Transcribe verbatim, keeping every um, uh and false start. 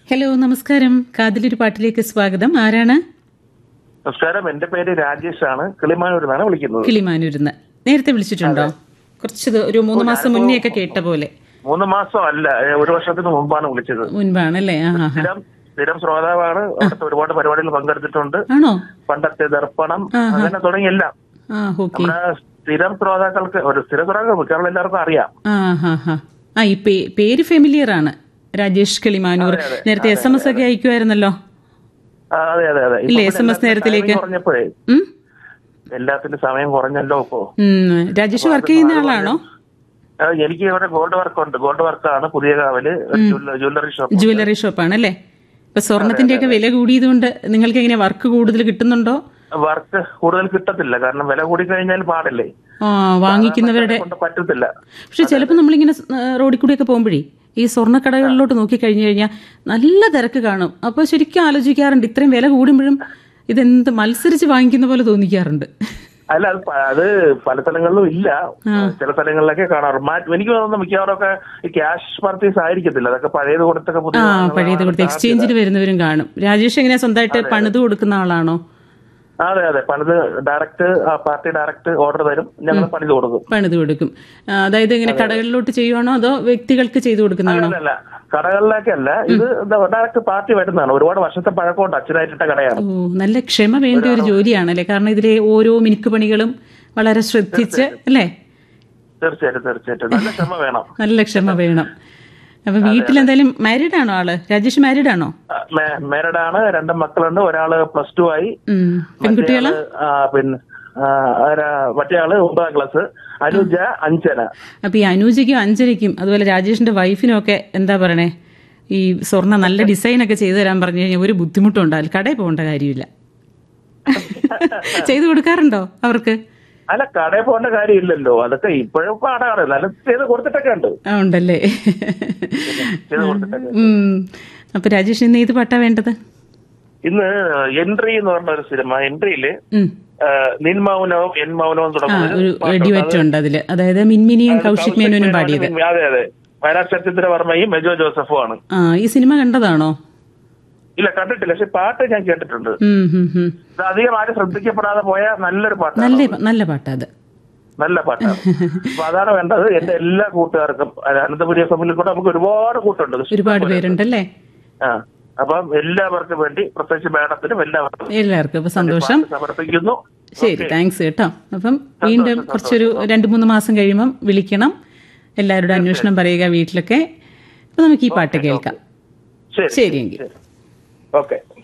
Hello, നമസ്കാരം. കാതിലൊരു പാട്ടിലേക്ക് സ്വാഗതം. ആരാണ്? നമസ്കാരം, എന്റെ പേര് രാജേഷ് ആണ്. കിളിമാനൂരിന്നാണ് വിളിക്കുന്നത്. കിളിമാനൂരിന്ന്. നേരത്തെ വിളിച്ചിട്ടുണ്ടോ? കുറച്ച് ദി- ഒരു മൂന്ന് മാസം മുന്നേ ഒക്കെ കേട്ട പോലെ. മൂന്ന് മാസം അല്ല, ഒരു വർഷത്തിന് മുമ്പാണ് വിളിച്ചത്. മുൻപാണല്ലേ? ആ ആ, ആ. സ്ഥിരം സ്ഥിരം ശ്രോതാവാണ്. അവിടുത്തെ ഒരുപാട് പരിപാടികൾ പങ്കെടുത്തിട്ടുണ്ട്. ആണോ? പണ്ടത്തെ ദർപ്പണം ആഹാ. അങ്ങനെ തുടങ്ങിയെല്ലാം ആ, ഓക്കെ. നമ്മുടെ സ്ഥിരം ശ്രോതാക്കൾക്ക് ഒരു സ്ഥിര ശ്രോതാക്കൾ മിക്കവാറും എല്ലാവർക്കും അറിയാം. ആ ഹാ ഹാ ആ ഈ പേ- പേര് ഫെമിലിയർ ആണ്. രാജേഷ് കിളിമാനൂർ. അതെ, അതെ, നേരത്തെ എസ് എം എസ് ഒക്കെ അയക്കുമായിരുന്നല്ലോ. ആ, അതെ അതെ അതെ. ഇല്ലേ, ഇപ്പൊ എസ് എം എസ് എല്ലാത്തിനും നേരത്തിലേക്ക്? സമയം കുറഞ്ഞപ്പോഴേ ഉം? എല്ലാത്തിന്റെ സമയം കുറഞ്ഞല്ലോ ഇപ്പോ. ഉം. രാജേഷ് വർക്ക് ചെയ്യുന്ന ആളാണോ? ആ, എനിക്ക് ഇവിടെ ഗോൾഡ് വർക്ക് ഉണ്ട്. ഗോൾഡ് വർക്കാണ് പുതിയ കാവല് ജ്വല്ലറി ഷോപ്പ്. ജുവലറി ഷോപ്പാണ് അല്ലേ? ഇപ്പൊ സ്വർണത്തിന്റെ ഒക്കെ വില കൂടിയത് കൊണ്ട് നിങ്ങൾക്ക് എങ്ങനെ വർക്ക് കൂടുതൽ കിട്ടുന്നുണ്ടോ? വർക്ക് കൂടുതൽ കിട്ടത്തില്ല, കാരണം വില കൂടി കഴിഞ്ഞാൽ പാടല്ലേ. ആ, വാങ്ങിക്കുന്നവരുടെ കൊണ്ട് പറ്റത്തില്ല. പക്ഷെ ചിലപ്പോൾ നമ്മളിങ്ങനെ സ്- ആ, റോഡിൽ കൂടിയൊക്കെ പോകുമ്പോഴേ ഈ സ്വർണ്ണക്കടകളിലോട്ട് നോക്കി കഴിഞ്ഞു കഴിഞ്ഞാൽ നല്ല തിരക്ക് കാണും. അപ്പോൾ ശരിക്കും ആലോചിക്കാറുണ്ട്, ഇത്രയും വില കൂടുമ്പോഴും ഇതെന്ത് മത്സരിച്ച് വാങ്ങിക്കുന്ന പോലെ തോന്നിക്കാറുണ്ട്. അല്ല, അത് പ- അത് പല സ്ഥലങ്ങളിലും ഇല്ല. ചില സ്ഥലങ്ങളിലൊക്കെ കാണാറ്. മാ- എനിക്ക് തോന്നുന്നു മിക്കവാറൊക്കെ ഈ ക്യാഷ് പർച്ചേസ് ആയിരിക്കത്തില്ല. അതൊക്കെ പഴയത് കൊടുത്തൊക്കെ ആ, പുതിയ പഴയത് കൊടുത്ത് എക്സ്ചേഞ്ചിന് വരുന്നവരും കാണും. രാജേഷ് എങ്ങനെയാ സ്വന്തമായിട്ട് പണിത് കൊടുക്കുന്ന ആളാണോ? അതെ അതെ, പണിത് ഡയറക്റ്റ് പാർട്ടി ഡയറക്റ്റ് ഓർഡർ തരും, ഞങ്ങൾ പണിത് കൊടുക്കും. പണിത് കൊടുക്കും. ആ, അതായത് ഇങ്ങനെ കടകളിലോട്ട് ചെയ്യുവാണോ അതോ വ്യക്തികൾക്ക് ചെയ്തു കൊടുക്കുന്നതാണോ? അല്ല, കടകളിലേക്കല്ല, ഇത് ഡയറക്റ്റ് പാർട്ടി വരുന്നതാണ്. ഒരുപാട് വർഷത്തെ പഴക്കമുണ്ട്. അച്ഛനായിട്ടിട്ട കടയാണ്. ഓ, നല്ല ക്ഷമ വേണ്ട ഒരു ജോലിയാണല്ലേ? കാരണം ഇതിലെ ഓരോ മിനുക്ക് പണികളും വളരെ ശ്രദ്ധിച്ച് അല്ലേ? തീർച്ചയായിട്ടും തീർച്ചയായിട്ടും നല്ല ക്ഷമ വേണം. നല്ല ക്ഷമ വേണം. അപ്പൊ വീട്ടിലെന്തായാലും മാരീഡ് ആണോ ആള്? രാജേഷ് മാരീഡ് ആണോ? മേരഡാണ്. രണ്ട് മക്കളുണ്ട്. ഒരാള് പ്ലസ് ടു ആയി. ഉം. പെൺകുട്ടികളാ? ആ, പിന്നെ ആ, ആരാ- മറ്റേ ആള് ഒമ്പതാം ക്ലാസ്. അനുജ അഞ്ചന. അപ്പൊ ഈ അനൂജയ്ക്കും അഞ്ജനയ്ക്കും അതുപോലെ രാജേഷിന്റെ വൈഫിനും ഒക്കെ എന്താ പറയണേ, ഈ സ്വർണ്ണ നല്ല ഡിസൈൻ ഒക്കെ ചെയ്തു തരാൻ പറഞ്ഞു കഴിഞ്ഞാൽ ഒരു ബുദ്ധിമുട്ടും ഉണ്ടാവില്ല. കടയിൽ പോകേണ്ട കാര്യമില്ല. ചെയ്തു കൊടുക്കാറുണ്ടോ അവർക്ക്? അല്ല, കടയിൽ പോകേണ്ട കാര്യമില്ലല്ലോ. അതൊക്കെ ഇപ്പോഴും പാടാണ്. നല്ല ചെയ്ത് കൊടുത്തിട്ടൊക്കെ ഉണ്ട്. ആ, ഉണ്ടല്ലേ? ചെയ്ത് കൊടുത്തിട്ടൊക്കെ. ഉം. അപ്പൊ രാജേഷ് ഇന്ന് ഏത് പാട്ടാ വേണ്ടത്? ഇന്ന് എൻട്രി എന്ന് പറഞ്ഞ ഒരു സിനിമ. എൻട്രിയില് ഉം. നിൻ മൗനവും എൻ മൗനവും ആ, തുടങ്ങുന്ന ഒരു ഡ്യുവറ്റ് ഉണ്ട് അതില്. അതായത് മിൻമിനിയും കൗശിക് മേനോനും പാടിയത്. അതെ അതെ, വയനാട് സത്യത്തിര വർമ്മയും മെജോ ജോസഫും ആണ്. ആ, ഈ സിനിമ കണ്ടതാണോ? ഇല്ല, കണ്ടിട്ടില്ല. പക്ഷെ പാട്ട് ഞാൻ കേട്ടിട്ടുണ്ട്. ഉം, ഉം, ഉം. ഇത് അധികം ആരും ശ്രദ്ധിക്കപ്പെടാതെ പോയ നല്ലൊരു പാട്ടാണ്. നല്ല നല്ല പാട്ടാ അത്. നല്ല പാട്ടാണ്. അപ്പൊ അതാണ് വേണ്ടത് എന്റെ എല്ലാ കൂട്ടുകാർക്കും. അനന്തപുരി എഫ് എമ്മിൽ കൂടെ നമുക്ക് ഒരുപാട് കൂട്ടുണ്ട്. ഒരുപാട് പേരുണ്ടല്ലേ? ആ, അപ്പം എല്ലാവർക്കും വേണ്ടി, പ്രത്യേകിച്ച് മേഡത്തിനും എല്ലാവർക്കും എല്ലാവർക്കും. അപ്പൊ സന്തോഷം. പാട്ട് സമർപ്പിക്കുന്നു. ശരി, താങ്ക്സ് കേട്ടോ. അപ്പം വീണ്ടും കുറച്ചൊരു രണ്ട് മൂന്ന് മാസം കഴിയുമ്പം വിളിക്കണം. എല്ലാവരുടെ അന്വേഷണം പറയുക വീട്ടിലൊക്കെ. അപ്പൊ നമുക്ക് ഈ പാട്ട് കേൾക്കാം. ശരി ശരിയെങ്കിൽ ഓക്കെ.